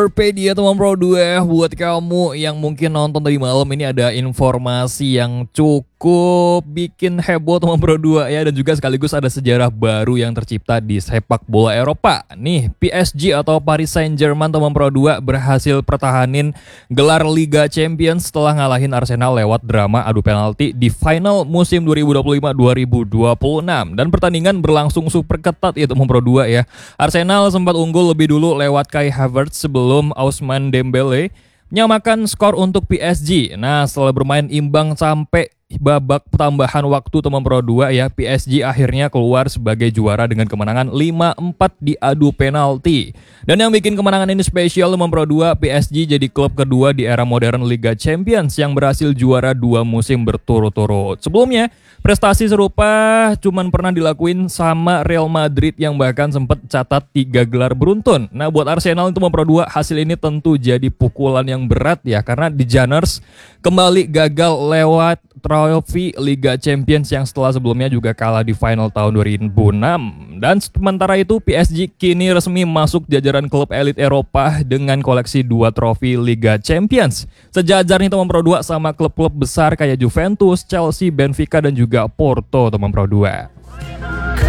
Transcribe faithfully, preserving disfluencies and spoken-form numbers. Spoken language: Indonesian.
Pedia teman Pro dua, buat kamu yang mungkin nonton tadi malam ini ada informasi yang cukup bikin heboh teman Pro dua ya, dan juga sekaligus ada sejarah baru yang tercipta di sepak bola Eropa. Nih, P S G atau Paris Saint-Germain teman Pro dua berhasil pertahanin gelar Liga Champions setelah ngalahin Arsenal lewat drama adu penalti di final musim dua ribu dua puluh lima dua ribu dua puluh enam, dan pertandingan berlangsung super ketat ya teman Pro dua ya. Arsenal sempat unggul lebih dulu lewat Kai Havertz sebelum Ousmane Dembele menyamakan skor untuk P S G. Nah, setelah bermain imbang sampai babak tambahan waktu teman Pro dua ya, P S G akhirnya keluar sebagai juara dengan kemenangan lima empat di adu penalti. Dan yang bikin kemenangan ini spesial teman Pro dua, P S G jadi klub kedua di era modern Liga Champions yang berhasil juara dua musim berturut-turut. Sebelumnya, prestasi serupa cuman pernah dilakuin sama Real Madrid yang bahkan sempat catat tiga gelar beruntun. Nah, buat Arsenal itu teman Pro dua, hasil ini tentu jadi pukulan yang berat ya, karena di Gunners kembali gagal lewat trofi Liga Champions yang setelah sebelumnya juga kalah di final tahun dua ribu enam. Dan sementara itu P S G kini resmi masuk jajaran klub elit Eropa dengan koleksi dua trofi Liga Champions. Sejajar nih teman Pro dua sama klub-klub besar kayak Juventus, Chelsea, Benfica dan juga Porto teman Pro dua.